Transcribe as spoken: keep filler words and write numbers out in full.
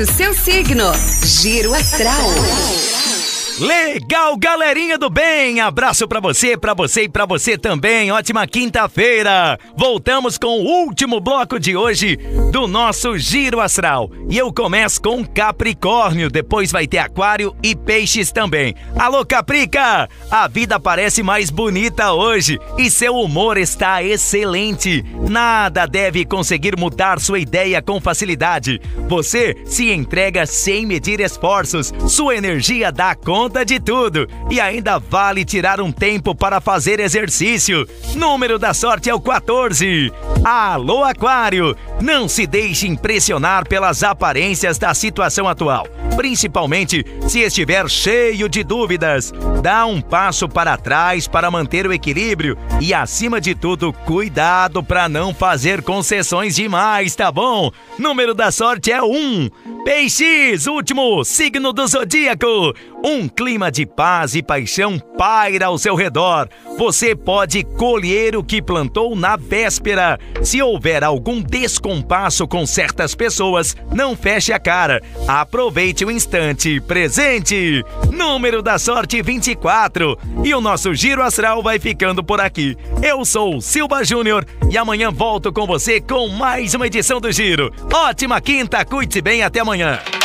Seu signo, Giro Astral. Legal, galerinha do bem! Abraço pra você, pra você e pra você também. Ótima quinta-feira! Voltamos com o último bloco de hoje do nosso Giro Astral. E eu começo com Capricórnio, depois vai ter Aquário e Peixes também. Alô, Caprica! A vida parece mais bonita hoje e seu humor está excelente. Nada deve conseguir mudar sua ideia com facilidade. Você se entrega sem medir esforços. Sua energia dá conta de tudo e ainda vale tirar um tempo para fazer exercício. Número da sorte é o quatorze. Alô, Aquário! Não se deixe impressionar pelas aparências da situação atual, principalmente se estiver cheio de dúvidas. Dá um passo para trás para manter o equilíbrio e, acima de tudo, cuidado para não fazer concessões demais, tá bom? Número da sorte é um. Peixes, último signo do zodíaco. Um clima de paz e paixão paira ao seu redor. Você pode colher o que plantou na véspera. Se houver algum descompasso com certas pessoas, não feche a cara. Aproveite o instante presente. Número da sorte vinte e quatro. E o nosso Giro Astral vai ficando por aqui. Eu sou o Silva Júnior e amanhã volto com você com mais uma edição do Giro. Ótima quinta, cuide-se bem, até amanhã.